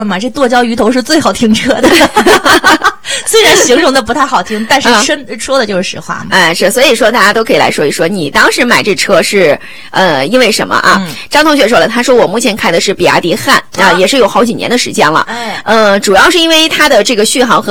嘛，这剁椒鱼头是最好停车的。虽然形容的不太好听，但是说的就是实话嘛。 是，所以说大家都可以来说一说，你当时买这车是因为什么啊？张同学说了，他说我目前开的是比亚迪汉啊，也是有好几年的时间了。主要是因为它的这个续航和